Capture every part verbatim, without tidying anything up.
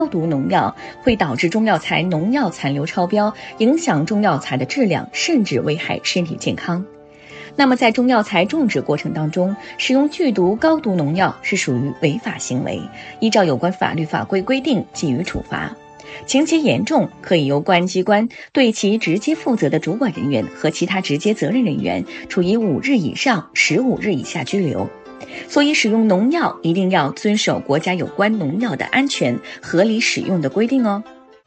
消毒农药会导致中药材农药残留超标，影响中药材的质量，甚至危害身体健康。那么在中药材种植过程当中，使用剧毒、高毒农药是属于违法行为，依照有关法律法规规定给予处罚。情节严重，可以由公安机关对其直接负责的主管人员和其他直接责任人员处以五日以上十五日以下拘留。所以使用农药一定要遵守国家有关农药的安全合理使用的规定哦。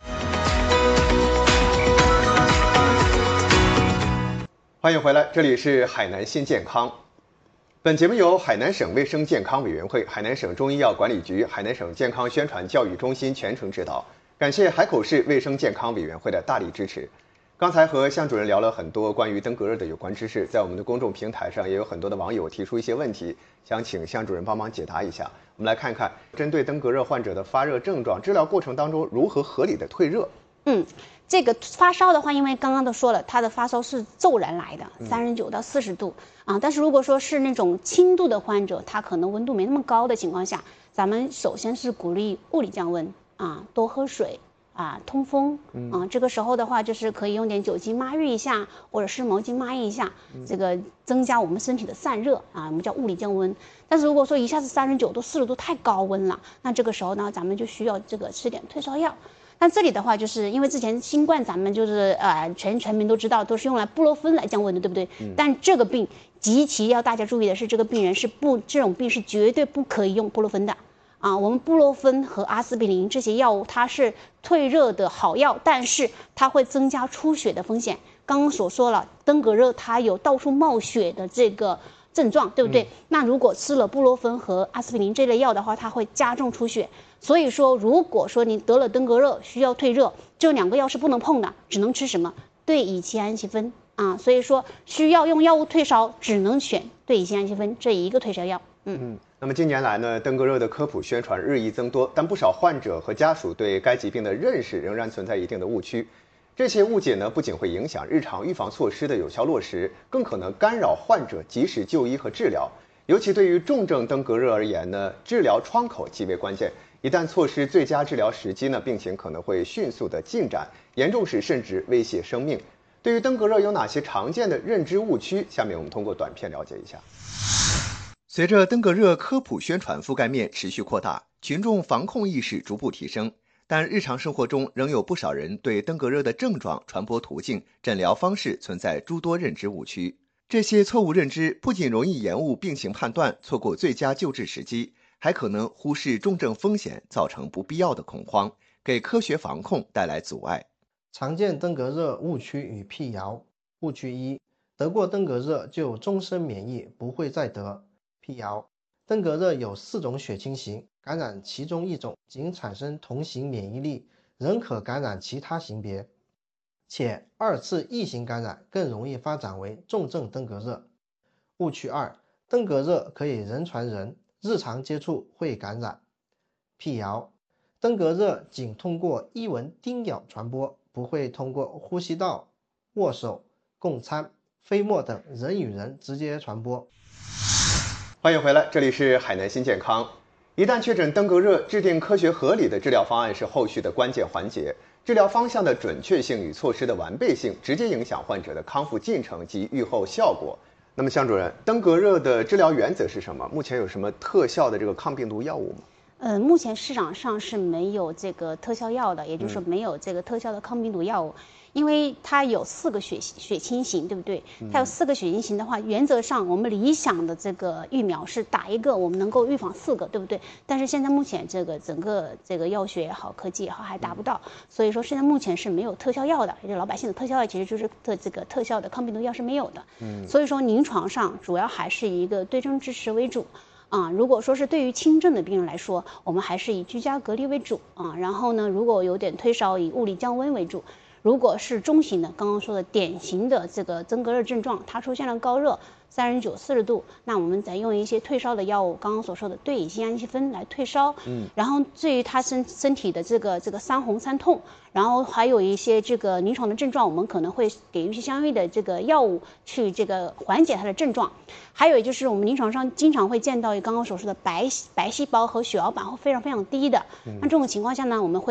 欢迎回来，这里是海南新健康。本节目由海南省卫生健康委员会、海南省中医药管理局、海南省健康宣传教育中心全程指导，感谢海口市卫生健康委员会的大力支持。刚才和向主任聊了很多关于登革热的有关知识，在我们的公众平台上也有很多的网友提出一些问题，想请向主任帮忙解答一下。我们来看看针对登革热患者的发热症状，治疗过程当中如何合理的退热。 嗯，这个发烧的话，因为刚刚都说了，他的发烧是骤然来的，三十九到四十度啊。但是如果说是那种轻度的患者，他可能温度没那么高的情况下，咱们首先是鼓励物理降温啊，多喝水啊，通风啊。这个时候的话，就是可以用点酒精抹浴一下，或者是毛巾抹一下，这个增加我们身体的散热啊，我们叫物理降温。但是如果说一下子三十九度、四十度太高温了，那这个时候呢，咱们就需要这个吃点退烧药。但这里的话，就是因为之前新冠咱们就是呃全全民都知道，都是用来布洛芬来降温的，对不对？嗯、但这个病极其要大家注意的是，这个病人是不这种病是绝对不可以用布洛芬的啊。我们布洛芬和阿司匹林这些药物，它是退热的好药，但是它会增加出血的风险。刚刚所说了，登革热它有到处冒血的这个症状，对不对？嗯、那如果吃了布洛芬和阿司匹林这类药的话，它会加重出血。所以说，如果说你得了登革热需要退热，这两个药是不能碰的，只能吃什么？对乙酰氨基酚啊。所以说，需要用药物退烧，只能选对乙酰氨基酚这一个退烧药。嗯嗯。那么近年来呢，登革热的科普宣传日益增多，但不少患者和家属对该疾病的认识仍然存在一定的误区。这些误解呢，不仅会影响日常预防措施的有效落实，更可能干扰患者及时就医和治疗。尤其对于重症登革热而言呢，治疗窗口极为关键。一旦错失最佳治疗时机呢，病情可能会迅速的进展，严重时甚至威胁生命。对于登革热有哪些常见的认知误区？下面我们通过短片了解一下。随着登革热科普宣传覆盖面持续扩大，群众防控意识逐步提升，但日常生活中仍有不少人对登革热的症状、传播途径、诊疗方式存在诸多认知误区。这些错误认知不仅容易延误病情判断，错过最佳救治时机，还可能忽视重症风险，造成不必要的恐慌，给科学防控带来阻碍。 常见登革热误区与辟谣。误区一：得过登革热就终身免疫，不会再得。辟谣：登革热有四种血清型，感染其中一种仅产生同型免疫力，仍可感染其他型别，且二次异型感染更容易发展为重症登革热。误区二：登革热可以人传人，日常接触会感染。辟谣：登革热仅通过伊蚊叮咬传播，不会通过呼吸道、握手、共餐、飞沫等人与人直接传播。 欢迎回来，这里是海南新健康。一旦确诊登革热，制定科学合理的治疗方案是后续的关键环节。治疗方向的准确性与措施的完备性，直接影响患者的康复进程及预后效果。那么向主任，登革热的治疗原则是什么？目前有什么特效的这个抗病毒药物吗？ 呃，目前市场上是没有这个特效药的，也就是说没有这个特效的抗病毒药物，嗯、因为它有四个血血清型，对不对？它有四个血清型的话，原则上我们理想的这个疫苗是打一个，我们能够预防四个，对不对？但是现在目前这个整个这个药学也好，科技也好，还达不到，所以说现在目前是没有特效药的，也就是老百姓的特效药其实就是特这个特效的抗病毒药是没有的。嗯，所以说临床上主要还是以一个对症支持为主。啊，如果说是对于轻症的病人来说，我们还是以居家隔离为主啊。然后呢，如果有点退烧，以物理降温为主。如果是中型的，刚刚说的典型的这个登革热症状，它出现了高热，三十九、四十度，那我们再用一些退烧的药物，刚刚所说的对乙酰氨基酚来退烧。嗯，然后至于他身身体的这个这个三红三痛，然后还有一些这个临床的症状，我们可能会给予一些相应的这个药物去这个缓解它的症状。还有就是我们临床上经常会见到刚刚所说的白白细胞和血小板会非常非常低的，那这种情况下呢，我们会